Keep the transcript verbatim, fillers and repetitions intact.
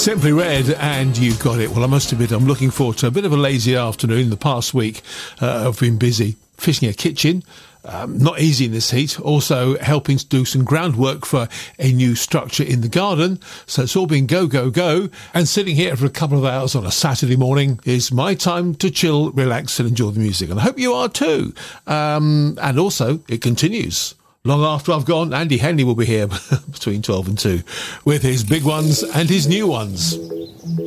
Simply Red, and you got it. Well, I must admit, I'm looking forward to a bit of a lazy afternoon. The past week, uh, I've been busy fitting a kitchen. Um, not easy in this heat. Also helping to do some groundwork for a new structure in the garden. So it's all been go, go, go. And sitting here for a couple of hours on a Saturday morning is my time to chill, relax and enjoy the music. And I hope you are too. Um, and also, it continues. Long after I've gone, Andy Henley will be here between twelve and two with his big ones and his new ones.